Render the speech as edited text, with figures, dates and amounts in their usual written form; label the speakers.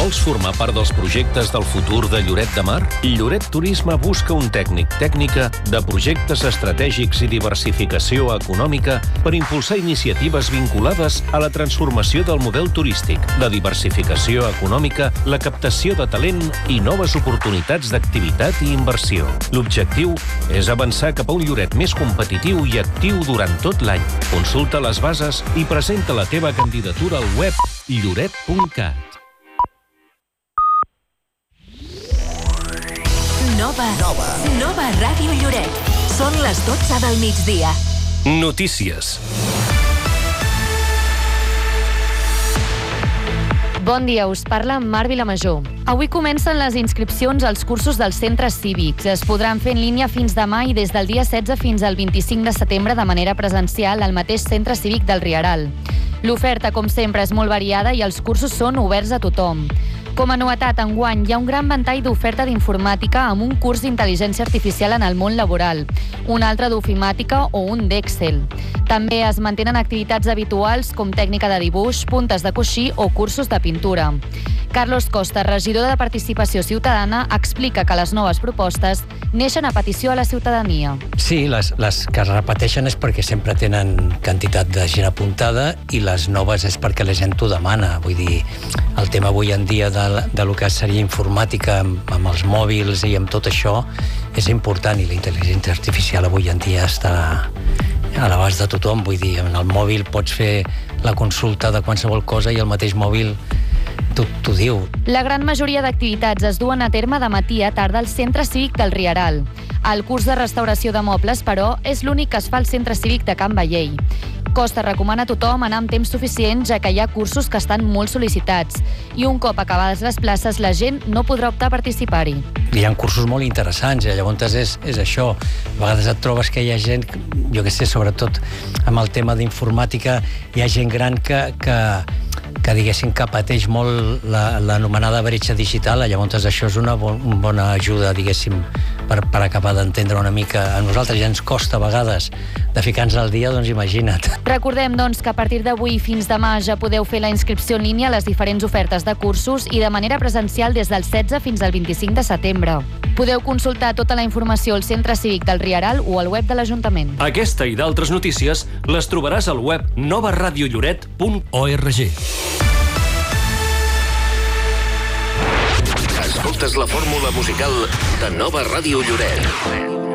Speaker 1: Vols formar part dels projectes del futur de Lloret de Mar? Lloret Turisme busca un tècnica de projectes estratègics i diversificació econòmica per impulsar iniciatives vinculades a la transformació del model turístic, la diversificació econòmica, la captació de talent i noves oportunitats d'activitat i inversió. L'objectiu és avançar cap a un Lloret més competitiu i actiu durant tot l'any. Consulta les bases i presenta la teva candidatura al web lloret.cat.
Speaker 2: Nova Ràdio Lloret. Són les 12 del migdia.
Speaker 1: Notícies.
Speaker 3: Bon dia, us parla Mar Vilamajor. Avui comencen les inscripcions als cursos dels centres cívics. Es podran fer en línia fins demà i des del dia 16 fins al 25 de setembre de manera presencial al mateix centre cívic del Rieral. L'oferta, com sempre, és molt variada i els cursos són oberts a tothom. Com a novetat, enguany hi ha un gran ventall d'oferta d'informàtica amb un curs d'intel·ligència artificial en el món laboral, un altre d'ofimàtica o un d'Excel. També es mantenen activitats habituals com tècnica de dibuix, puntes de coixí o cursos de pintura. Carlos Costa, regidor de Participació Ciutadana, explica que les noves propostes neixen a petició a la ciutadania.
Speaker 4: Sí, les que es repeteixen és perquè sempre tenen quantitat de gent apuntada i les noves és perquè la gent t'ho demana. Vull dir, el tema avui en dia de lo que seria informàtica amb els mòbils i amb tot això és important i la intel·ligència artificial avui en dia està a l'abast de tothom. Vull dir, en el mòbil pots fer la consulta de qualsevol cosa i el mateix mòbil t'ho diu.
Speaker 3: La gran majoria d'activitats es duen a terme de matí a tarda al Centre Cívic del Rieral. El curs de restauració de mobles, però, és l'únic que es fa al Centre Cívic de Can Vallell. Costa recomana a tothom anar amb temps suficient, ja que hi ha cursos que estan molt sol·licitats. I un cop acabades les places, la gent no podrà optar a participar-hi.
Speaker 4: Hi ha cursos molt interessants, llavors és això. A vegades et trobes que hi ha gent, jo què sé, sobretot amb el tema d'informàtica, hi ha gent gran que diguéssim que pateix molt l'anomenada bretxa digital, llavors això és una bona ajuda, diguéssim, per acabar d'entendre una mica. A nosaltres ja ens costa a vegades de ficar-nos al dia, doncs imagina't.
Speaker 3: Recordem, doncs, que a partir d'avui fins demà ja podeu fer la inscripció en línia a les diferents ofertes de cursos i de manera presencial des del 16 fins al 25 de setembre. Podeu consultar tota la informació al Centre Cívic del Rieral o al web de l'Ajuntament.
Speaker 1: Aquesta i d'altres notícies les trobaràs al web novaradiolloret.org.
Speaker 5: Escoltes la fórmula musical de Nova Ràdio Lloret.